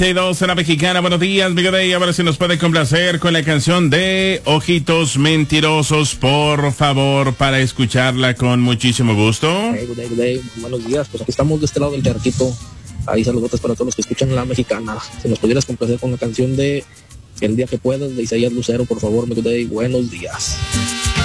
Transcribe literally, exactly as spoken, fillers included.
dos en la mexicana. Buenos días, mi Day. A ver si nos puede complacer con la canción de Ojitos Mentirosos, por favor, para escucharla con muchísimo gusto. Hey, good day, good day. Buenos días, pues aquí estamos de este lado del charquito. Ahí saludos para todos los que escuchan la mexicana. Si nos pudieras complacer con la canción de El día que puedas de Isaías Lucero, por favor, mi good day. Buenos días.